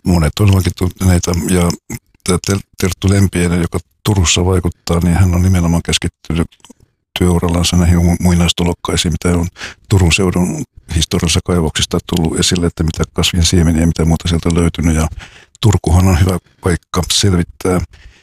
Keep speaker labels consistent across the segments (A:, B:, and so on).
A: monet on vakiintuneita. Ja tämä Terttu Lempiäinen, joka Turussa vaikuttaa, niin hän on nimenomaan keskittynyt työurallansa näihin muinaistulokkaisiin, mitä on Turun seudun historiallisessa kaivoksista tullut esille, että mitä kasvien siemeniä ja mitä muuta sieltä on löytynyt. Ja Turkuhan on hyvä paikka selvittää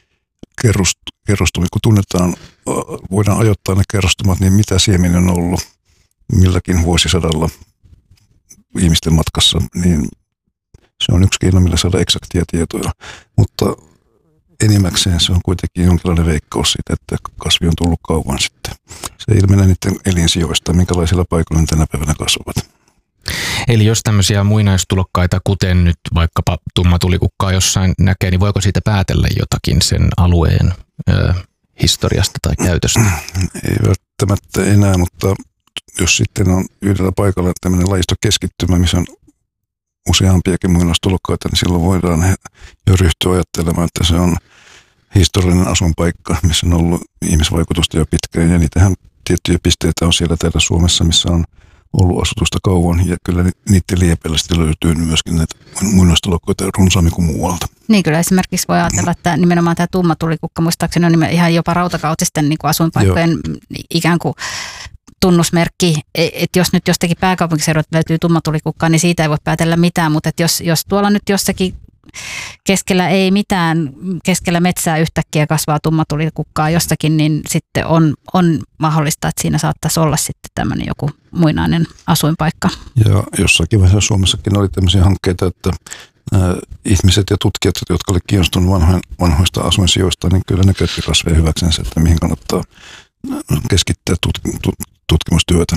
A: kerrostumia, kun tunnetaan, voidaan ajoittaa ne kerrostumat, niin mitä siemeni on ollut milläkin vuosisadalla ihmisten matkassa, niin se on yksi keino, millä saada eksaktia tietoja, mutta enimmäkseen se on kuitenkin jonkinlainen veikkaus siitä, että kasvi on tullut kauan sitten. Se ilmenee niiden elinsijoista, minkälaisilla paikoilla ne tänä päivänä kasvavat.
B: Eli jos tämmöisiä muinaistulokkaita, kuten nyt vaikkapa tummatulikukaa jossain näkee, niin voiko siitä päätellä jotakin sen alueen historiasta tai käytöstä?
A: Ei välttämättä enää, mutta jos sitten on yhdellä paikalla tämmöinen lajistokeskittymä, missä on useampiakin muinaistulokkaita, niin silloin voidaan jo ryhtyä ajattelemaan, että se on historiallinen asuinpaikka, missä on ollut ihmisvaikutusta jo pitkään. Ja niitähän tiettyjä pisteitä on siellä täällä Suomessa, missä on ollut asutusta kauan. Ja kyllä niiden liepeillä sitten löytyy myöskin näitä muinaistulokkaita runsaammin kuin muualta.
C: Niin kyllä esimerkiksi voi ajatella, että nimenomaan tämä tummatulikuka muistaakseni on ihan jopa rautakautisten niin kuin asuinpaikkojen ikään kuin tunnusmerkki, että jos nyt jostakin pääkaupunkiseudulta löytyy tummatulikukaa, niin siitä ei voi päätellä mitään, mutta että jos tuolla nyt jossakin keskellä ei mitään, keskellä metsää yhtäkkiä kasvaa tummatulikukaa jostakin, niin sitten on mahdollista, että siinä saattaisi olla sitten tämmöinen joku muinainen asuinpaikka.
A: Ja jossakin vaiheessa Suomessakin oli tämmöisiä hankkeita, että ihmiset ja tutkijat, jotka olivat kiinnostuneet vanhoista asuinsijoista, niin kyllä ne käytti kasveja hyväksensä, että mihin kannattaa keskittää tutkimustyötä.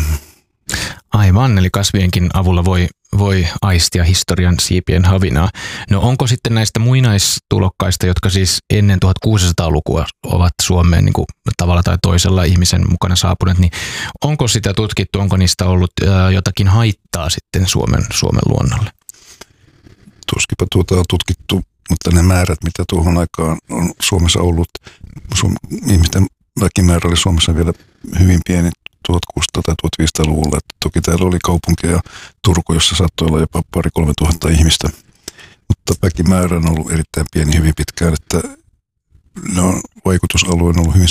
B: Aivan, eli kasvienkin avulla voi aistia historian siipien havinaa. No onko sitten näistä muinaistulokkaista, jotka siis ennen 1600-lukua ovat Suomeen niin kuin tavalla tai toisella ihmisen mukana saapuneet, niin onko sitä tutkittu, onko niistä ollut jotakin haittaa sitten Suomen luonnolle?
A: Tuskipa tuota on tutkittu, mutta ne määrät, mitä tuohon aikaan on Suomessa ollut, ihmisten väkimäärä oli Suomessa vielä hyvin pieni 1600- tai 1500-luvulla. Toki täällä oli kaupunkeja Turku, jossa saattoi olla jopa 2,000–3 tuhatta ihmistä, mutta väkimäärä on ollut erittäin pieni hyvin pitkään, että vaikutusalue on ollut hyvin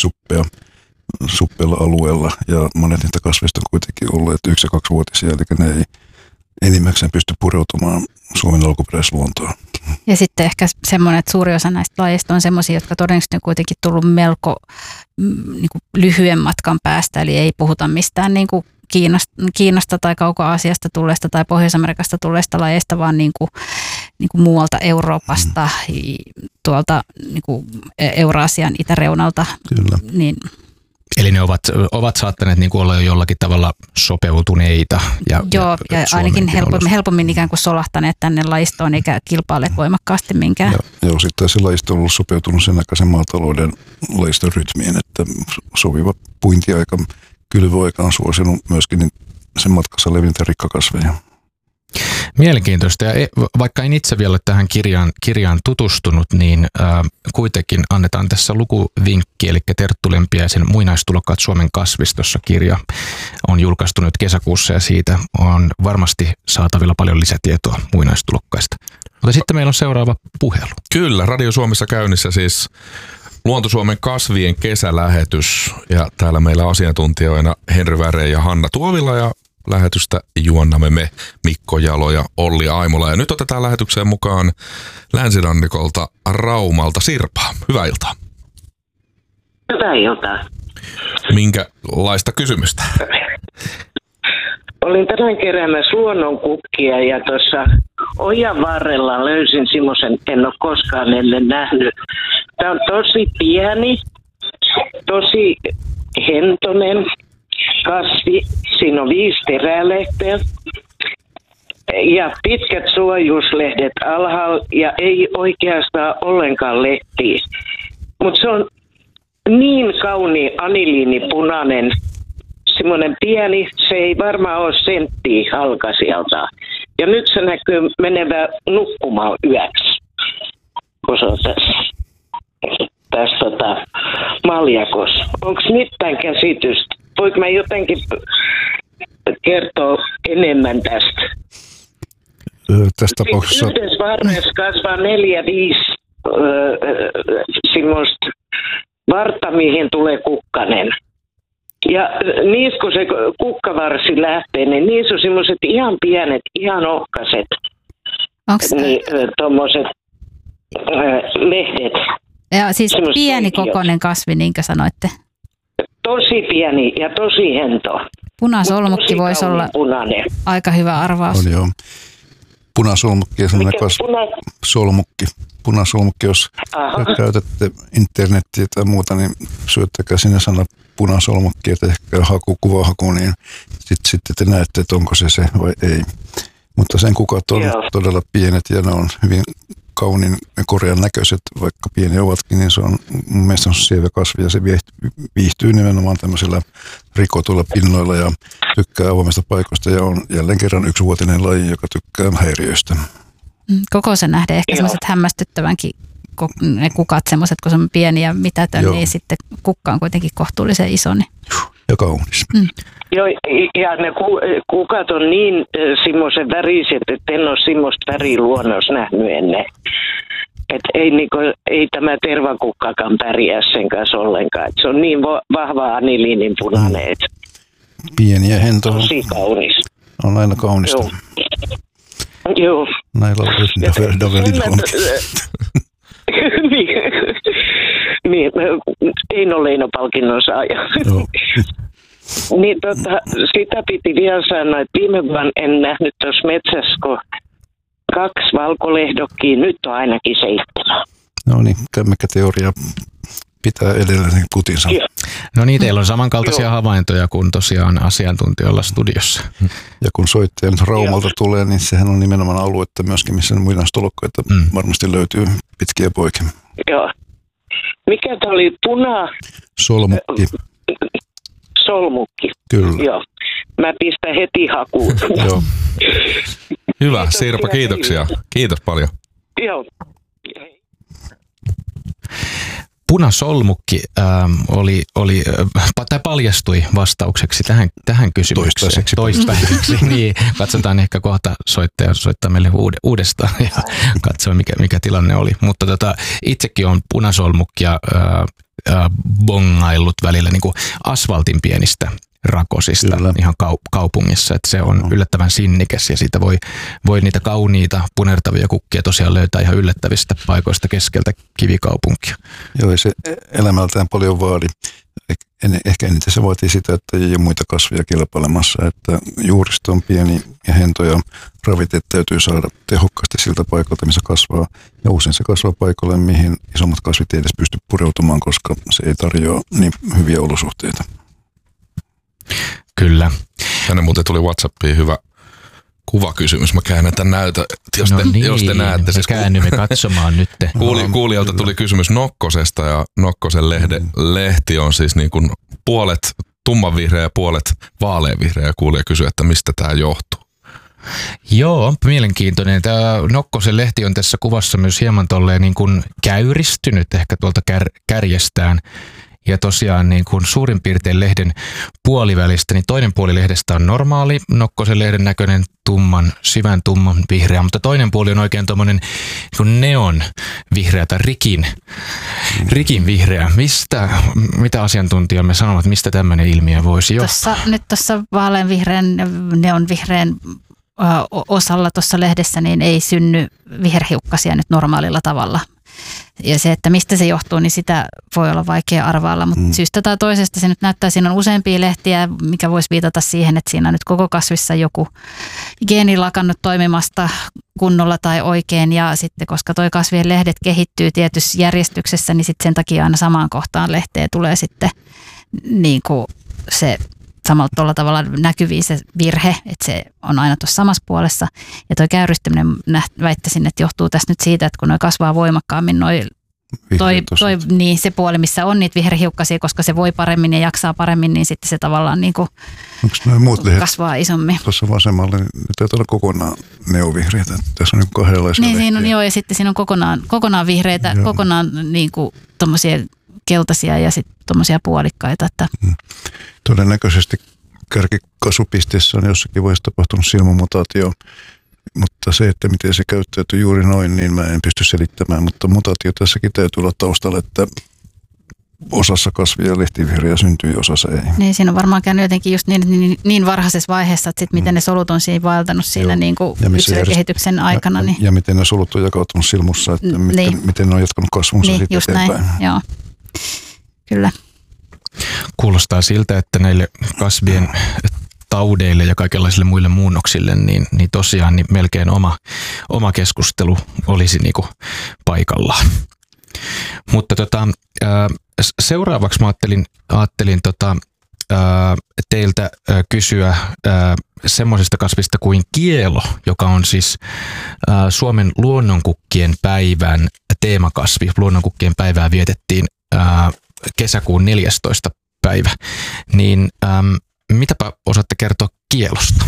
A: suppealla alueella ja monet niitä kasveista on kuitenkin olleet 1- ja 2-vuotisia, eli ne ei enimmäkseen pysty pureutumaan Suomen alkuperäisluontoon.
C: Ja sitten ehkä semmoinen, että suuri osa näistä lajeista on semmoisia, jotka todennäköisesti on kuitenkin tullut melko niin kuin lyhyen matkan päästä, eli ei puhuta mistään niin kuin Kiinasta tai Kauko-Aasiasta tulleesta tai Pohjois-Amerikasta tulleesta lajeista, vaan niin kuin muualta Euroopasta, tuolta niin kuin Euraasian itäreunalta.
A: Kyllä.
C: Niin.
B: Eli ne ovat saattaneet niin kuin olla jo jollakin tavalla sopeutuneita.
C: Joo, ja ainakin helpommin ikään kuin solahtaneet tänne lajistoon eikä kilpailleet voimakkaasti minkään.
A: Joo, sitten se lajisto on ollut sopeutunut sen aikaisen maatalouden lajiston rytmiin, että sopiva puintiaika, kylvöaika on suosinut myöskin sen matkassa levintä rikkakasveja.
B: Mielenkiintoista. Ja vaikka en itse vielä tähän kirjaan tutustunut, niin kuitenkin annetaan tässä lukuvinkki, eli Terttu Lempiäisen Muinaistulokkaat Suomen kasvistossa -kirja on julkaistu nyt kesäkuussa ja siitä on varmasti saatavilla paljon lisätietoa muinaistulokkaista. Mutta sitten meillä on seuraava puhelu.
D: Kyllä, Radio Suomessa käynnissä siis Luonto-Suomen kasvien kesälähetys ja täällä meillä asiantuntijoina Henry Värre ja Hanna Tuovila ja lähetystä juonnamme me Mikko Jalo ja Olli Aimola. Ja nyt otetaan lähetykseen mukaan länsirannikolta Raumalta Sirpa. Hyvää iltaa.
E: Hyvää iltaa.
D: Minkälaista kysymystä?
E: Olin tänään keräämässä luonnonkukkia ja tuossa ojan varrella löysin semmoisen, en ole koskaan ennen nähnyt. Tämä on tosi pieni, tosi hentonen kasvi. Siinä on 5 terälehteä ja pitkät suojuuslehdet alhaalla ja ei oikeastaan ollenkaan lehtiä. Mutta se on niin kauni aniliinipunainen, semmoinen pieni, se ei varmaan ole senttiä halkasijalta. Ja nyt se näkyy menevä nukkumaan yöksi, kun se on tässä maljakossa. Onko mitään käsitystä? Voinko mä jotenkin kertoa enemmän tästä?
A: tässä tapauksessa...
E: Yhdessä varressa kasvaa 4-5 semmoista vartta, mihin tulee kukkanen. Ja niissä kun se kukkavarsi lähtee, niin niissä on semmoiset ihan pienet, ihan ohkaset, niin, tommoset lehdet.
C: Ja siis pieni kokoinen kasvi, niinkö sanoitte?
E: Tosi pieni ja tosi hento.
C: Punasolmukki voisi olla
E: punainen.
C: aika hyvä arvaus.
A: On joo. Punasolmukki ja sellainen solmukki. Punasolmukki, jos käytätte internettiä tai muuta, niin syöttäkää sinne sana punasolmukki, että ehkä kuvahaku, niin sitten te näette, että onko se vai ei. Mutta sen kukat on todella pienet ja ne on hyvin kauniin ja korean näköiset, vaikka pieni ovatkin, niin se on mun mielestä on sievä kasvi ja se viihtyy nimenomaan tämmöisillä rikotuilla pinnoilla ja tykkää avoimista paikoista ja on jälleen kerran yksivuotinen laji, joka tykkää häiriöistä.
C: Kokoisen nähden ehkä semmoiset hämmästyttävänkin ne kukat, semmoiset kun se on pieni ja mitätön, niin sitten kukka on kuitenkin kohtuullisen iso. Niin.
A: Ja kaunis.
E: Joo, ja ne kukat on niin semmoisen väriset, että en ole semmoista väriä luonnossa nähnyt ennen. Että ei tämä tervakukkakaan pärjää sen kanssa ollenkaan. Et se on niin vahva aniliinin punainen.
A: Pieni ja hento.
E: Tosi kaunis.
A: On aina kaunista.
E: Joo.
A: Näillä on
E: niin, Eino Leino-palkinnon saaja. Niin sitä piti vielä sanoa, että viime vuonna en nähnyt tuossa metsässä, kun 2 valkolehdokkia, nyt on ainakin 7.
A: No niin, kämmäkkäteoria pitää edelleen kutinsa.
B: No niin, teillä on samankaltaisia havaintoja kuin tosiaan asiantuntijoilla studiossa.
A: Ja kun soittaja nyt Raumalta tulee, niin sehän on nimenomaan aluetta myöskin, missä muinaistolokkoita varmasti löytyy pitkiä poikia.
E: Joo. Mikä tämä oli?
A: Solmukki.
E: Solmukki.
A: Kyllä.
E: Joo. Mä pistän heti hakuun.
A: Joo.
D: Hyvä, Sirpa, kiitoksia. Kiitos paljon.
E: Joo.
B: Punasolmukki paljastui vastaukseksi tähän kysymykseen. Toistaiseksi. Niin, katsotaan ehkä kohta soittaja soittaa meille uudestaan ja katsoa mikä tilanne oli. Mutta itsekin on punasolmukkia bongaillut välillä niin kuin asfaltin pienistä rakosista ihan kaupungissa, että se on yllättävän sinnikäs ja siitä voi niitä kauniita punertavia kukkia tosiaan löytää ihan yllättävistä paikoista keskeltä kivikaupunkia.
A: Joo, ei se elämältään paljon vaadi. Ehkä eniten se vaatii sitä, että ei ole muita kasvia kilpailemassa, että juuristo on pieni ja hento ja raviteet täytyy saada tehokkaasti siltä paikalta, missä kasvaa. Ja usein se kasvaa paikalle, mihin isommat kasvit ei edes pysty pureutumaan, koska se ei tarjoa niin hyviä olosuhteita.
B: Kyllä.
D: Tänne muuten tuli WhatsAppiin hyvä kuvakysymys. Mä käännän tämän näytön, jos te näette.
B: Siis käännymme katsomaan nyt.
D: Kuulijalta tuli kysymys nokkosesta ja nokkosen lehti on siis niin kuin puolet tummanvihreä ja puolet vaaleanvihreä. Kuulija kysyi, että mistä tämä johtuu.
B: Joo, mielenkiintoinen. Tämä nokkosen lehti on tässä kuvassa myös hieman tolleen niin kuin käyristynyt ehkä tuolta kärjestään. Ja tosiaan niin kuin suurin piirtein lehden puolivälistä, niin toinen puoli lehdestä on normaali nokkosen lehden näköinen syvän tumman vihreä, mutta toinen puoli on oikein tuommoinen niin neon vihreä tai rikin vihreä. Mitä asiantuntijamme sanovat, mistä tämmöinen ilmiö voisi johtaa?
C: Nyt tuossa vaaleanvihreän, neon vihreän osalla tuossa lehdessä niin ei synny viherhiukkasia nyt normaalilla tavalla. Ja se, että mistä se johtuu, niin sitä voi olla vaikea arvailla, mutta syystä tai toisesta se nyt näyttää, siinä on useampia lehtiä, mikä voisi viitata siihen, että siinä on nyt koko kasvissa joku geeni lakannut toimimasta kunnolla tai oikein, ja sitten koska toi kasvien lehdet kehittyy tietyssä järjestyksessä, niin sitten sen takia aina samaan kohtaan lehteen tulee sitten niin kuin se samalla tuolla tavalla näkyviin se virhe, että se on aina tuossa samassa puolessa. Ja tuo käyristyminen väittäisin, että johtuu tässä nyt siitä, että kun noi kasvaa voimakkaammin, niin se puoli, missä on niitä viherhiukkasia, koska se voi paremmin ja jaksaa paremmin, niin sitten se tavallaan niin kuin kasvaa isommin.
A: Tuossa vasemmalla niin täytyy olla kokonaan neovihreitä. Tässä on niin kahdenlaisia
C: niin, siinä on joo, ja sitten siinä on kokonaan vihreitä, kokonaan niin kuin tommosia keltaisia ja sitten tuommoisia puolikkaita. Että.
A: Todennäköisesti kärkikasvupisteessä on jossakin vaiheessa tapahtunut silmämutaatio Mutta se, että miten se käyttäytyy juuri noin, niin mä en pysty selittämään. Mutta mutaatio tässäkin täytyy olla taustalla, että osassa kasvia lehtivihreä syntyy, osassa ei.
C: Niin, siinä on varmaan käynyt jotenkin just niin varhaisessa vaiheessa, että sit miten ne solut on siinä vaeltanut siinä niin kuin yksilökehityksen aikana.
A: Ja miten ne solut on jakautunut silmussa, että miten ne on jatkanut kasvunsa sitten
C: just
A: eteenpäin.
C: Näin. Joo, kyllä.
B: Kuulostaa siltä, että näille kasvien taudeille ja kaikenlaisille muille muunnoksille, niin tosiaan niin melkein oma keskustelu olisi niinku paikallaan. Mutta seuraavaksi mä ajattelin teiltä kysyä semmoisesta kasvista kuin kielo, joka on siis Suomen luonnonkukkien päivän teemakasvi. Luonnonkukkien päivää vietettiin kesäkuun 14. päivä. Niin mitäpä osaatte kertoa kielosta?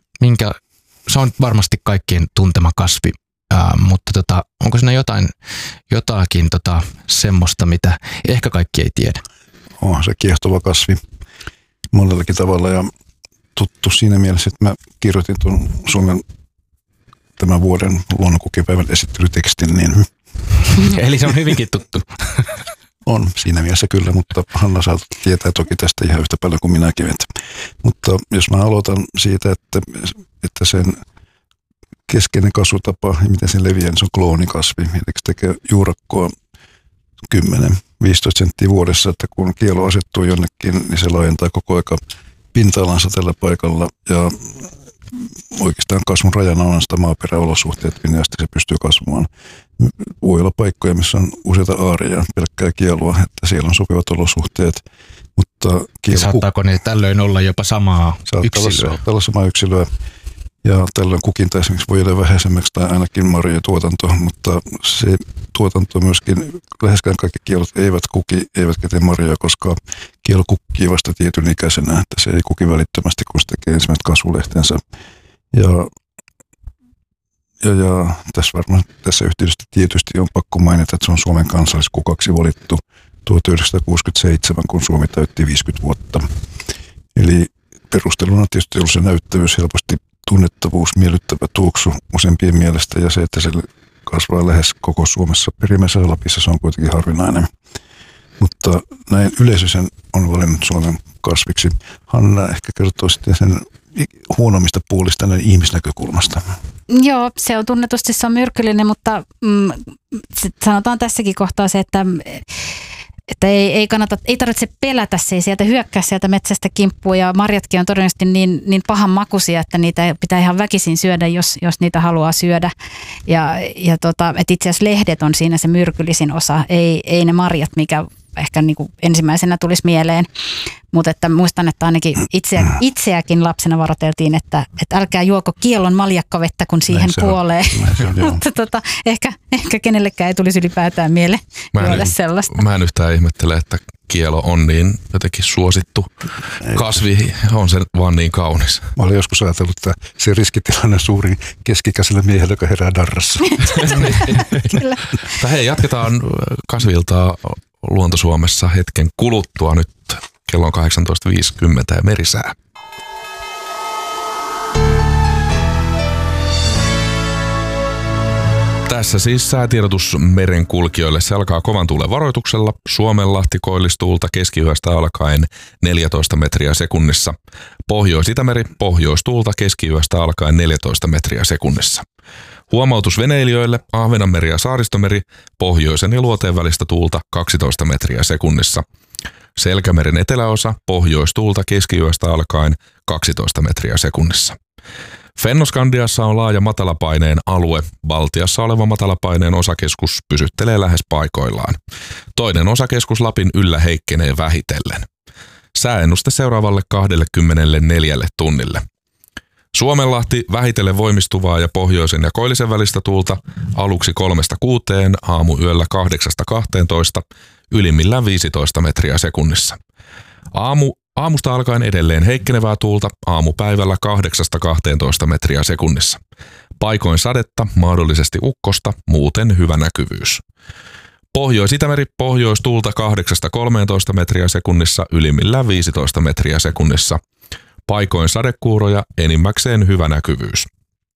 B: Se on varmasti kaikkien tuntema kasvi, mutta onko siinä jotakin semmoista, mitä ehkä kaikki ei tiedä?
A: On se kiehtova kasvi monellakin tavalla ja tuttu siinä mielessä, että mä kirjoitin tuon Suomen tämän vuoden luonnonkukkipäivän esittelytekstin. Niin
B: Eli se on hyvinkin tuttu.
A: On siinä mielessä kyllä, mutta Hanna saa tietää toki tästä ihan yhtä paljon kuin minäkin. Mutta jos mä aloitan siitä, että sen keskeinen kasvutapa ja miten sen leviää, niin se on kloonikasvi. Eli se tekee juurakkoa 10-15 senttiä vuodessa, että kun kielo asettuu jonnekin, niin se laajentaa koko aika pinta-alansa tällä paikalla. Ja oikeastaan kasvun rajana on sitä maaperäolosuhteet, minne asti se pystyy kasvamaan. Voi olla paikkoja, missä on useita aaria, pelkkää kielua, että siellä on sopivat olosuhteet. Mutta
B: saattaako ne tällöin olla jopa samaa yksilöä?
A: Saattaa olla samaa yksilöä. Ja tällöin kukinta esimerkiksi voi jäädä vähäisemmäksi tai ainakin marjojen tuotanto, mutta se tuotanto myöskin, läheskään kaikki kielot eivät kuki, eivätkä tee marjoja, koska kielo kukkii vasta tietyn ikäisenä, että se ei kuki välittömästi, kun se tekee ensimmäiset kasvulehtensä. Ja tässä yhteydessä tietysti on pakko mainita, että se on Suomen kansalliskukaksi valittu 1967, kun Suomi täytti 50 vuotta. Eli perusteluna on tietysti ollut se näyttävyys, helposti tunnettavuus, miellyttävä tuoksu useimpien mielestä ja se, että se kasvaa lähes koko Suomessa. Perimmäisessä Lapissa se on kuitenkin harvinainen. Mutta näin yleisö sen on valinnut Suomen kasviksi. Hanna ehkä kertoo sitten sen huonommista puolista näin ihmisnäkökulmasta.
C: Joo, se on tunnetusti se on myrkyllinen, mutta sanotaan tässäkin kohtaa se, että ei tarvitse pelätä, se ei sieltä hyökkää sieltä metsästä kimppuun ja marjatkin on todennäköisesti niin pahan makuisia, että niitä pitää ihan väkisin syödä, jos niitä haluaa syödä. Et itse asiassa lehdet on siinä se myrkyllisin osa, ei ne marjat, mikä ehkä niin kuin ensimmäisenä tulisi mieleen. Mutta että muistan, että ainakin itseäkin lapsena varoiteltiin, että älkää juoko kielon maljakkavettä, kun siihen kuolee. Mutta ehkä kenellekään ei tulisi ylipäätään mieleen juoda sellaista.
D: Mä en yhtään ihmettele, että kielo on niin jotenkin suosittu kasvi, on se vaan niin kaunis.
A: Mä olen joskus ajatellut, että se riskitilanne suurin keskikäisellä miehellä, joka herää darrassa.
C: Kyllä.
D: Hei, jatketaan kasviltaa Luonto Suomessa hetken kuluttua. Nyt kello on 18.50 ja merisää. Tässä siis säätiedotus merenkulkijoille. Se alkaa kovan tuulen varoituksella. Suomenlahti koillistuulta keskiyöstä alkaen 14 metriä sekunnissa. Pohjois-Itämeri pohjoistuulta keskiyöstä alkaen 14 metriä sekunnissa. Huomautus veneilijöille, Ahvenanmeri ja Saaristomeri, pohjoisen ja luoteen välistä tuulta 12 metriä sekunnissa. Selkämeren eteläosa, pohjoistuulta keskiyöstä alkaen 12 metriä sekunnissa. Fennoskandiassa on laaja matalapaineen alue. Baltiassa oleva matalapaineen osakeskus pysyttelee lähes paikoillaan. Toinen osakeskus Lapin yllä heikkenee vähitellen. Sääennuste seuraavalle 24 tunnille. Suomenlahti vähitellen voimistuvaa ja pohjoisen ja koillisen välistä tuulta aluksi 3-6, aamuyöllä 8-12, ylimmillään 15 metriä sekunnissa. Aamusta alkaen edelleen heikkenevää tuulta, aamupäivällä 8-12 metriä sekunnissa. Paikoin sadetta, mahdollisesti ukkosta, muuten hyvä näkyvyys. Pohjois-Itämeri pohjoistuulta 8-13 metriä sekunnissa, ylimmillään 15 metriä sekunnissa. Paikoin sadekuuroja, enimmäkseen hyvä näkyvyys.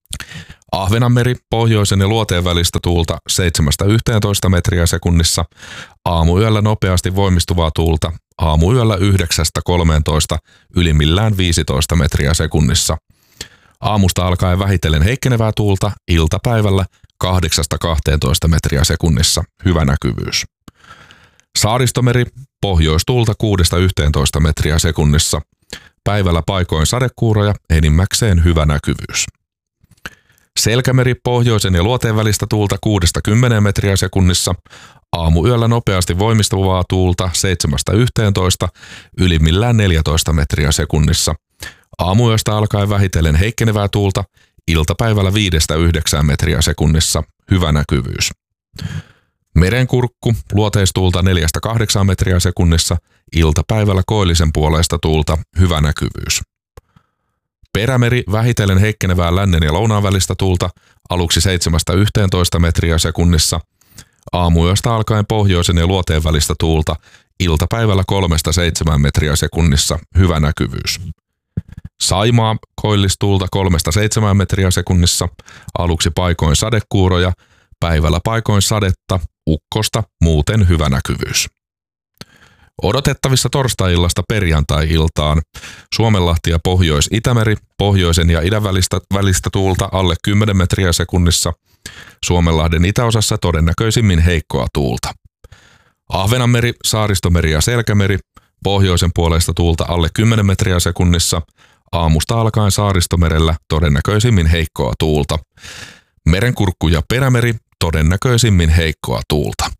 D: Ahvenanmeri pohjoisen ja luoteen välistä tuulta 7–11 metriä sekunnissa, aamuyöllä nopeasti voimistuvaa tuulta, aamuyöllä 9–13, ylimmillään 15 metriä sekunnissa. Aamusta alkaen vähitellen heikkenevää tuulta, iltapäivällä 8–12 metriä sekunnissa, hyvä näkyvyys. Saaristomeri, pohjoistuulta 6–11 metriä sekunnissa, päivällä paikoin sadekuuroja, enimmäkseen hyvä näkyvyys. Selkämeri, pohjoisen ja luoteen välistä tuulta 6–10 metriä sekunnissa, aamuyöllä nopeasti voimistuvaa tuulta 7–11, ylimmillään 14 metriä sekunnissa. Aamuyöstä alkaen vähitellen heikkenevää tuulta, iltapäivällä 5–9 metriä sekunnissa, hyvä näkyvyys. Merenkurkku, luoteistuulta 4–8 metriä sekunnissa, iltapäivällä koillisen puoleista tuulta, hyvä näkyvyys. Perämeri, vähitellen heikkenevää lännen ja lounaan välistä tuulta, aluksi 7–11 metriä sekunnissa, aamuyöstä alkaen pohjoisen ja luoteen välistä tuulta, iltapäivällä 3–7 metriä sekunnissa, hyvä näkyvyys. Saimaa, koillistuulta 3–7 metriä sekunnissa, aluksi paikoin sadekuuroja, päivällä paikoin sadetta, ukkosta, muuten hyvä näkyvyys. Odotettavissa torstai-illasta perjantai-iltaan Suomenlahti ja Pohjois-Itämeri, pohjoisen ja idän välistä tuulta alle 10 metriä sekunnissa, Suomenlahden itäosassa todennäköisimmin heikkoa tuulta. Ahvenanmeri, Saaristomeri ja Selkämeri, pohjoisen puolesta tuulta alle 10 metriä sekunnissa, aamusta alkaen Saaristomerellä todennäköisimmin heikkoa tuulta. Merenkurkku ja Perämeri, todennäköisimmin heikkoa tuulta.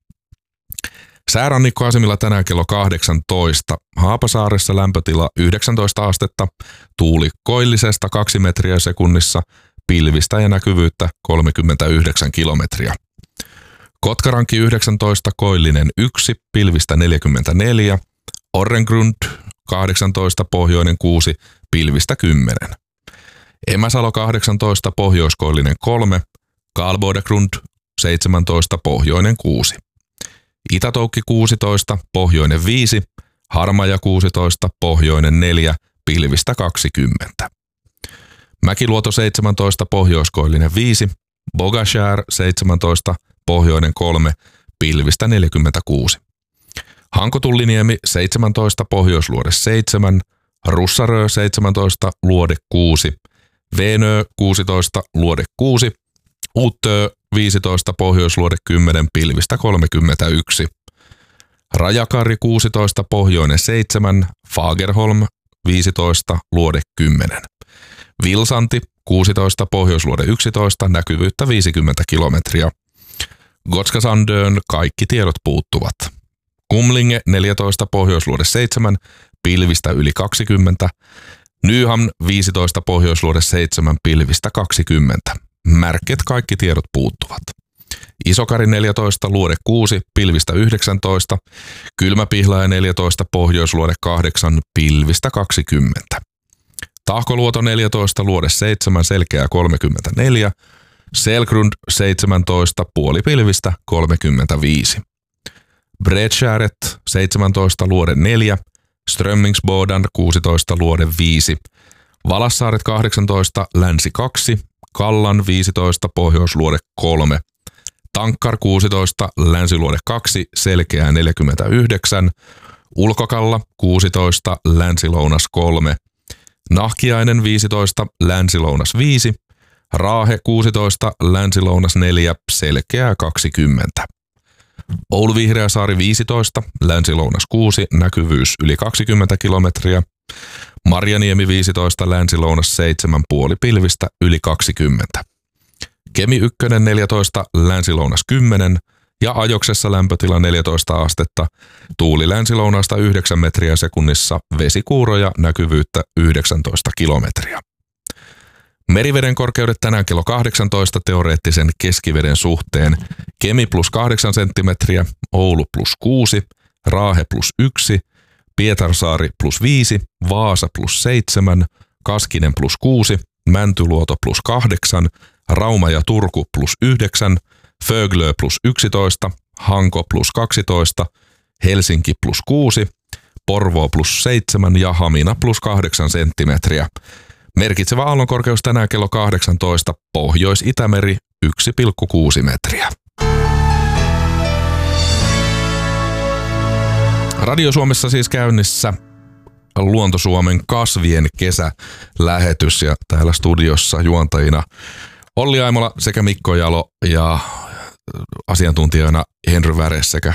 D: Säärannikkoasemilla tänään kello 18. Haapasaaressa lämpötila 19 astetta, tuuli koillisesta 2 metriä sekunnissa, pilvistä ja näkyvyyttä 39 kilometriä. Kotkaranki 19, koillinen 1, pilvistä 44, Orrengrund 18, pohjoinen 6, pilvistä 10. Emäsalo 18, pohjoiskoillinen 3, Karlbodegrund 17, pohjoinen 6. Itätoukki 16, pohjoinen 5, Harmaja 16, pohjoinen 4, pilvistä 20. Mäkiluoto 17, pohjoiskoillinen 5, Bogashär 17, pohjoinen 3, pilvistä 46. Hankotulliniemi 17, pohjoisluode 7, Russarö 17, luode 6, Venö 16, luode 6, Uttö 15, pohjoisluode 10, pilvistä 31. Rajakari 16, pohjoinen 7, Fagerholm 15, luode 10. Vilsanti 16, pohjoisluode 11, näkyvyyttä 50 kilometriä. Gotska Sandön kaikki tiedot puuttuvat. Kumlinge 14, pohjoisluode 7, pilvistä yli 20. Nyhamn 15, pohjoisluode 7, pilvistä 20. Märket kaikki tiedot puuttuvat. Isokari 14, luode 6, pilvistä 19. Kylmäpihlaja 14, pohjoisluode 8, pilvistä 20. Tahkoluoto 14, luode 7, selkeää 34. Selgrund 17, puolipilvistä 35. Bredskäret 17, luode 4. Strömmingsbodan 16, luode 5. Valassaaret 18, länsi 2. Kallan 15, pohjoisluode 3. Tankkar 16, länsiluode 2, selkeää 49. Ulkokalla 16, länsilounas 3. Nahkiainen 15, länsilounas 5. Raahe 16, länsilounas 4, selkeää 20. Oulu Vihreäsaari 15, länsilounas 6, näkyvyys yli 20 kilometriä. Marjaniemi 15, länsilounas 7, puolipilvistä yli 20. Kemi 1 14, länsilounas 10 ja Ajoksessa lämpötila 14 astetta, tuuli länsilounaasta 9 metriä sekunnissa, vesikuuroja, näkyvyyttä 19 kilometriä. Meriveden korkeudet tänään kello 18 teoreettisen keskiveden suhteen. Kemi +8 senttimetriä, Oulu +6, Raahe +1, Pietarsaari +5, Vaasa +7, Kaskinen +6, Mäntyluoto +8, Rauma ja Turku +9, Föglö +11, Hanko +12, Helsinki +6, Porvoo +7 ja Hamina +8 senttimetriä. Merkitsevä aallonkorkeus tänään kello 18, Pohjois-Itämeri 1,6 metriä. Radio Suomessa siis käynnissä Luonto Suomen kasvien kesälähetys ja täällä studiossa juontajina Olli Aimola sekä Mikko Jalo ja asiantuntijoina Henry Väre sekä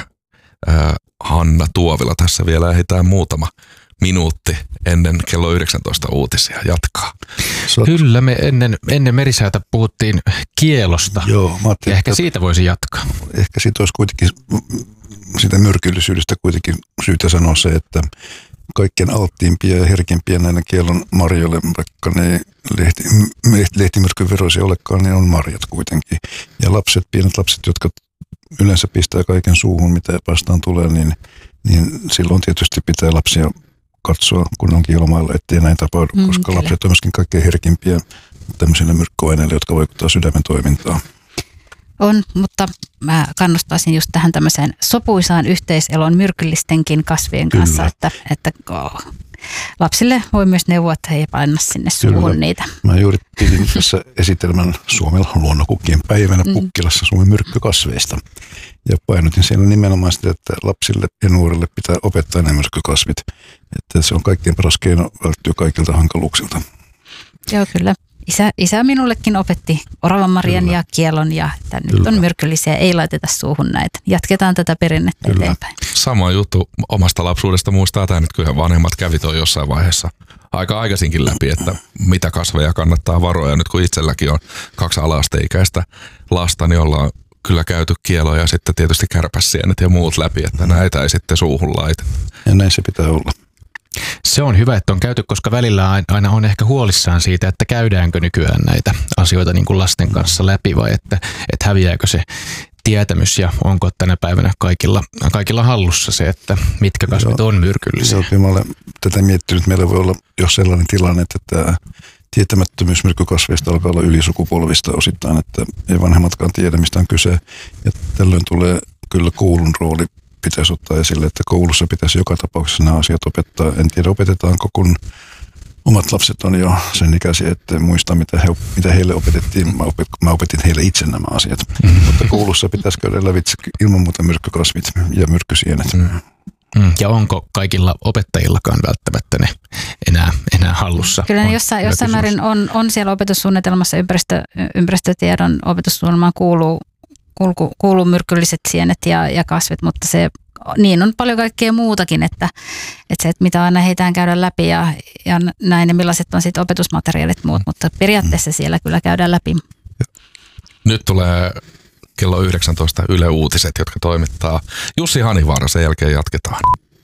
D: Hanna Tuovila. Tässä vielä ehditään muutama minuutti ennen kello 19 uutisia jatkaa.
B: Kyllä, me ennen merisäätä puhuttiin kielosta.
A: Joo,
B: ja ehkä siitä voisi jatkaa.
A: Ehkä siitä olisi kuitenkin, sitä myrkyllisyydestä kuitenkin syytä sanoa se, että kaikkien alttiimpia ja herkimpiä näiden kielon marjoille, vaikka ne lehtimyrkyn veroisia olekaan, niin on marjat kuitenkin. Ja pienet lapset, jotka yleensä pistää kaiken suuhun, mitä vastaan tulee, niin silloin tietysti pitää lapsia katsoa, kun on kiilomailla, ettei näin tapahdu, koska kyllä. Lapset on myöskin kaikkein herkimpiä tämmöisille myrkkyaineille, jotka vaikuttavat sydämen toimintaan.
C: On, mutta mä kannustaisin just tähän tämmöiseen sopuisaan yhteiseloon myrkyllistenkin kasvien kanssa, että lapsille voi myös neuvoa, että he ei paina sinne suuhun niitä. Mä
A: juuri pidin tässä esitelmän Suomella luonnonkukkien päivänä Pukkilassa Suomen myrkkykasveista. Ja painotin siellä nimenomaan sitä, että lapsille ja nuorille pitää opettaa nämä myrkkykasvit. Että se on kaikkein paras keino välttyä kaikilta hankaluuksilta.
C: Joo, kyllä. Isä minullekin opetti oravanmarjan ja kielon ja että nyt on myrkyllisiä, ei laiteta suuhun näitä. Jatketaan tätä perinnettä eteenpäin.
D: Sama juttu omasta lapsuudesta muistaa tämä, että kyllä vanhemmat kävi toi jossain vaiheessa aika aikaisinkin läpi, että mitä kasveja kannattaa varoa. Ja nyt kun itselläkin on 2 ala-asteikäistä lasta, niin ollaan kyllä käyty kieloja ja sitten tietysti kärpäsienet ja muut läpi, että näitä ei sitten suuhun laiteta.
A: Ja näin se pitää olla.
B: Se on hyvä, että on käyty, koska välillä aina on ehkä huolissaan siitä, että käydäänkö nykyään näitä asioita niin kuin lasten kanssa läpi vai että häviääkö se tietämys ja onko tänä päivänä kaikilla hallussa se, että mitkä kasvit on myrkyllisiä.
A: Joo, mä olen tätä miettinyt. Meillä voi olla jo sellainen tilanne, että tämä tietämättömyys myrkkykasveista alkaa olla ylisukupolvista osittain, että ei vanhemmatkaan tiedä, mistä on kyse. Ja tällöin tulee kyllä koulun rooli. Pitäisi ottaa esille, että koulussa pitäisi joka tapauksessa nämä asiat opettaa. En tiedä, opetetaanko, kun omat lapset on jo sen ikäisiä, että muista, mitä heille opetettiin. Mä opetin heille itse nämä asiat. Mutta koulussa pitäisi käydä lävitse ilman muuta myrkkykasvit ja myrkkysienet.
B: Ja onko kaikilla opettajillakaan välttämättä ne enää hallussa?
C: Kyllä ne jossain määrin on siellä opetussuunnitelmassa, ympäristötiedon opetussuunnitelmaan kuuluu myrkylliset sienet ja kasvit, mutta niin on paljon kaikkea muutakin, että mitä aina heitään käydä läpi ja näin, ja millaiset on sitten opetusmateriaalit muut, mutta periaatteessa siellä kyllä käydään läpi.
D: Nyt tulee kello 19 Yle Uutiset, jotka toimittaa Jussi Hanivaara, sen jälkeen jatketaan.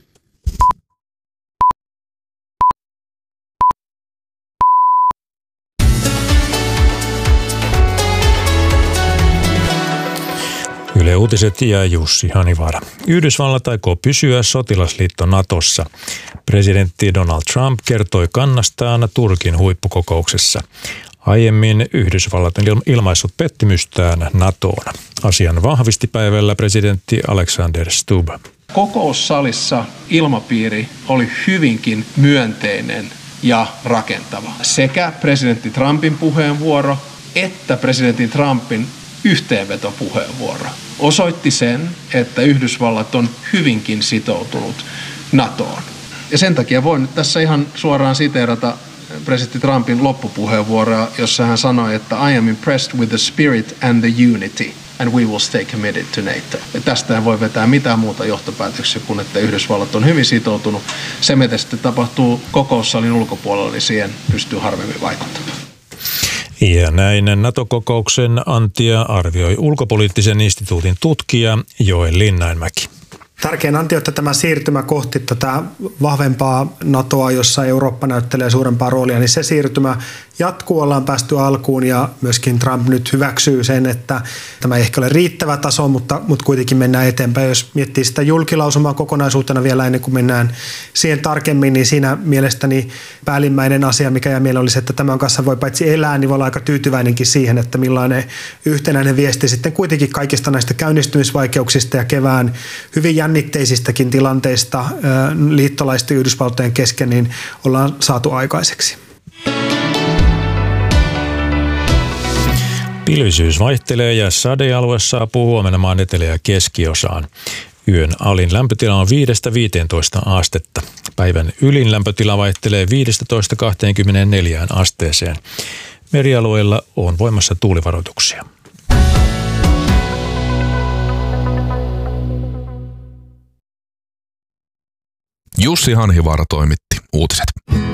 F: Yle Uutiset ja Jussi Hanivaara. Yhdysvallat aikoo pysyä sotilasliitto Natossa. Presidentti Donald Trump kertoi kannastaan Turkin huippukokouksessa. Aiemmin Yhdysvallat on ilmaissut pettymystään NATOon. Asian vahvisti päivällä presidentti Alexander Stubb.
G: Kokoussalissa ilmapiiri oli hyvinkin myönteinen ja rakentava. Sekä presidentti Trumpin puheenvuoro että presidentti Trumpin yhteenvetopuheenvuoro osoitti sen, että Yhdysvallat on hyvinkin sitoutunut NATOon. Ja sen takia voin nyt tässä ihan suoraan siteerata presidentti Trumpin loppupuheenvuoroa, jossa hän sanoi, että I am impressed with the spirit and the unity and we will stay committed to NATO. Ja tästä ei voi vetää mitään muuta johtopäätöksiä kuin, että Yhdysvallat on hyvin sitoutunut. Se, mitä sitten tapahtuu kokoussalin ulkopuolella, niin siihen pystyy harvemmin vaikuttamaan.
F: Ja näin NATO-kokouksen antia arvioi ulkopoliittisen instituutin tutkija Joel Linnainmäki.
H: Tärkein anti, että tämä siirtymä kohti tätä vahvempaa NATOa, jossa Eurooppa näyttelee suurempaa roolia, niin se siirtymä jatkuu, ollaan päästy alkuun ja myöskin Trump nyt hyväksyy sen, että tämä ei ehkä ole riittävä taso, mutta kuitenkin mennään eteenpäin. Jos miettii sitä julkilausumaa kokonaisuutena vielä ennen kuin mennään siihen tarkemmin, niin siinä mielestäni päällimmäinen asia, mikä jää mieleen, olisi, että tämän kanssa voi paitsi elää, niin voi olla aika tyytyväinenkin siihen, että millainen yhtenäinen viesti sitten kuitenkin kaikista näistä käynnistymisvaikeuksista ja kevään hyvin jännitteisistäkin tilanteista liittolaisten Yhdysvaltojen kesken, niin ollaan saatu aikaiseksi.
F: Pilvisyys vaihtelee ja sadealue saapuu huomenna maan etelä- ja keskiosaan. Yön alin lämpötila on 5-15 astetta. Päivän ylin lämpötila vaihtelee 15-24 asteeseen. Merialueilla on voimassa tuulivaroituksia.
D: Jussi Hanhivaara toimitti uutiset.